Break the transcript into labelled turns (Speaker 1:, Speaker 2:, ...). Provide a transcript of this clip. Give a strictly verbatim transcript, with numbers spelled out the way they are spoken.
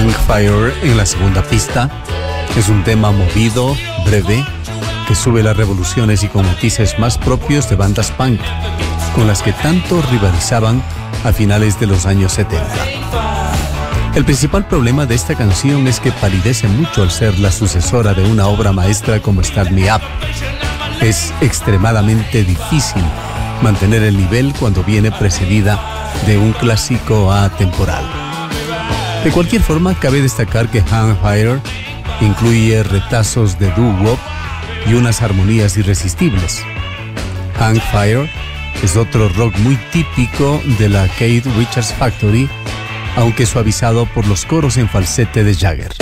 Speaker 1: Hang Fire en la segunda pista es un tema movido, breve, que sube las revoluciones y con matices más propios de bandas punk, con las que tanto rivalizaban a finales de los años setenta. El principal problema de esta canción es que palidece mucho al ser la sucesora de una obra maestra como Start Me Up. Es extremadamente difícil mantener el nivel cuando viene precedida de un clásico atemporal. De cualquier forma, cabe destacar que Hang Fire incluye retazos de doo-wop y unas armonías irresistibles. Hang Fire es otro rock muy típico de la Keith Richards Factory, aunque suavizado por los coros en falsete de Jagger.